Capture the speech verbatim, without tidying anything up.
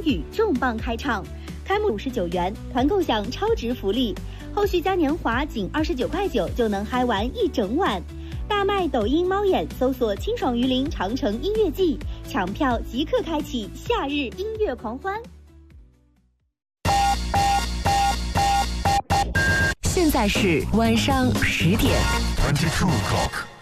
宇重磅开唱，开幕五十九元，团购享超值福利，后续嘉年华仅二十九块九就能嗨玩一整晚。大麦抖音猫眼搜索清爽鱼鳞长城音乐季，抢票即刻开启夏日音乐狂欢。 现在是晚上十点。 Twenty two o'clock.